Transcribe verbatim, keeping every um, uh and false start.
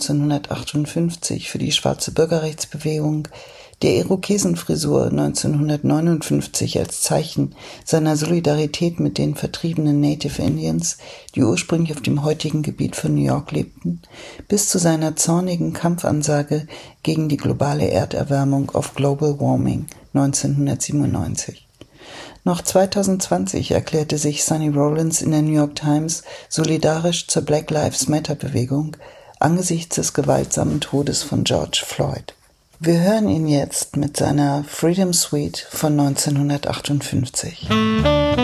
neunzehnhundertachtundfünfzig für die schwarze Bürgerrechtsbewegung, der Irokesenfrisur neunzehnhundertneunundfünfzig als Zeichen seiner Solidarität mit den vertriebenen Native Indians, die ursprünglich auf dem heutigen Gebiet von New York lebten, bis zu seiner zornigen Kampfansage gegen die globale Erderwärmung auf Global Warming neunzehnhundertsiebenundneunzig. Noch zweitausendzwanzig erklärte sich Sonny Rollins in der New York Times solidarisch zur Black Lives Matter Bewegung angesichts des gewaltsamen Todes von George Floyd. Wir hören ihn jetzt mit seiner Freedom Suite von neunzehnhundertachtundfünfzig.